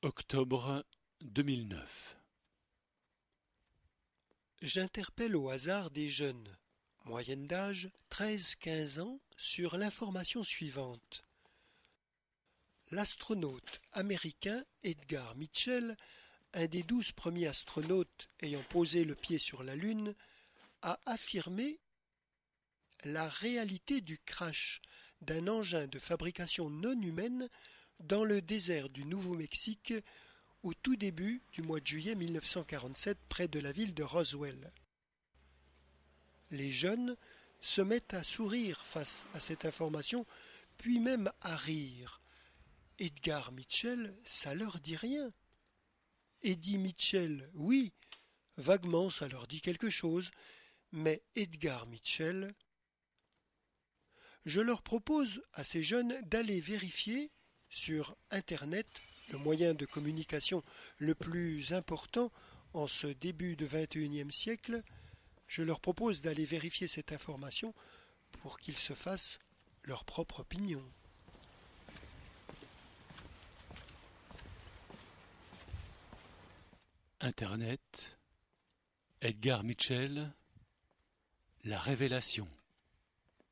Octobre 2009. J'interpelle au hasard des jeunes, moyenne d'âge 13-15 ans, sur l'information suivante. L'astronaute américain Edgar Mitchell, un des 12 premiers astronautes ayant posé le pied sur la Lune, a affirmé la réalité du crash d'un engin de fabrication non humaine dans le désert du Nouveau-Mexique au tout début du mois de juillet 1947 près de la ville de Roswell. Les jeunes se mettent à sourire face à cette information, puis même à rire. Edgar Mitchell, ça leur dit rien. Eddie Mitchell, oui, vaguement ça leur dit quelque chose, mais Edgar Mitchell... Je leur propose à ces jeunes d'aller vérifier sur Internet, le moyen de communication le plus important en ce début de XXIe siècle. Je leur propose d'aller vérifier cette information pour qu'ils se fassent leur propre opinion. Internet, Edgar Mitchell, la révélation.